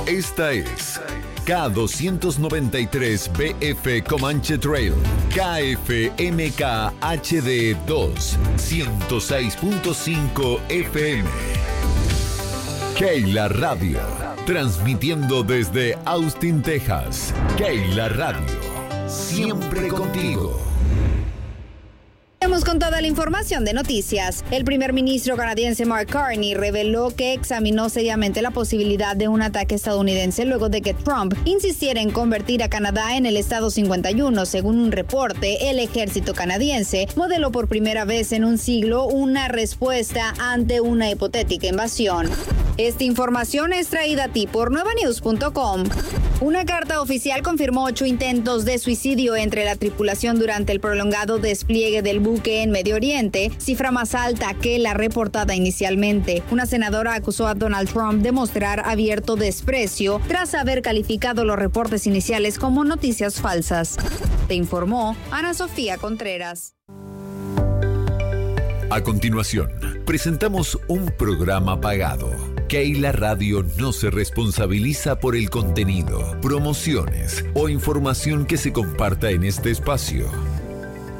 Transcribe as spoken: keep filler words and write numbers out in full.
Esta es K doscientos noventa y tres B F Comanche Trail, K F M K H D dos, ciento seis punto cinco F M. Keila Radio, transmitiendo desde Austin, Texas. Keila Radio, siempre contigo. Vamos con toda la información de noticias. El primer ministro canadiense Mark Carney reveló que examinó seriamente la posibilidad de un ataque estadounidense luego de que Trump insistiera en convertir a Canadá en el Estado cincuenta y uno. Según un reporte, el ejército canadiense modeló por primera vez en un siglo una respuesta ante una hipotética invasión. Esta información es traída a ti por nueva news punto com. Una carta oficial confirmó ocho intentos de suicidio entre la tripulación durante el prolongado despliegue del buque en Medio Oriente, cifra más alta que la reportada inicialmente. Una senadora acusó a Donald Trump de mostrar abierto desprecio tras haber calificado los reportes iniciales como noticias falsas. Te informó Ana Sofía Contreras. A continuación, presentamos un programa pagado. Keila Radio no se responsabiliza por el contenido, promociones o información que se comparta en este espacio.